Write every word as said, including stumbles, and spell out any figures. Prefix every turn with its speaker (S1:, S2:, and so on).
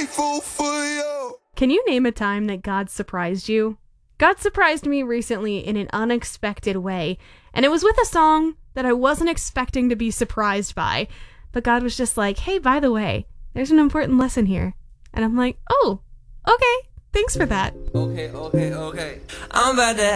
S1: grateful for you.
S2: Can you name a time that God surprised you? God surprised me recently in an unexpected way, and it was with a song that I wasn't expecting to be surprised by. But God was just like, hey, by the way, there's an important lesson here. And I'm like, oh, okay, thanks for that.
S3: Okay, okay, okay. I'm about to